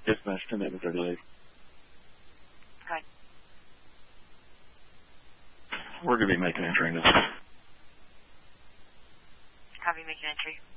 Dispatch 10-38. Okay. We're going to be making entry in this. Copy, make an entry.